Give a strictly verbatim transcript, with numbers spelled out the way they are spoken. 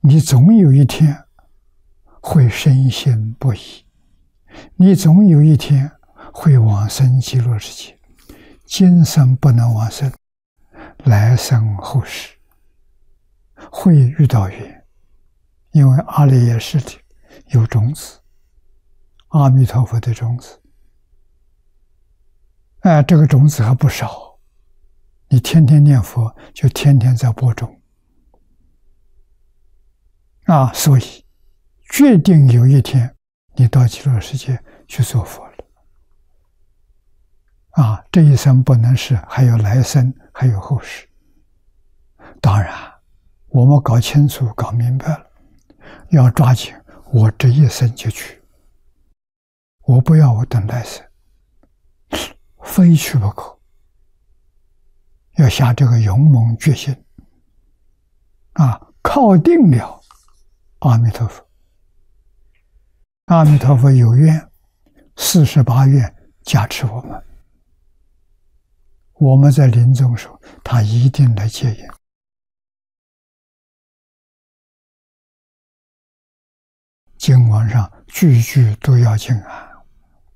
你总有一天会深信不疑，你总有一天会往生极乐世界。今生不能往生，来生后世会遇到缘，因为阿赖耶识里有种子，阿弥陀佛的种子。哎，这个种子还不少，你天天念佛，就天天在播种。啊，所以决定有一天你到极乐世界去做佛了。啊，这一生不能是，还有来生，还有后世。当然，我们搞清楚、搞明白了，要抓紧，我这一生就去，我不要我等来生，非去不可。要下这个勇猛决心，啊，靠定了阿弥陀佛。阿弥陀佛有愿，四十八愿加持我们。我们在临终时候，他一定来接引。经文上句句都要敬啊。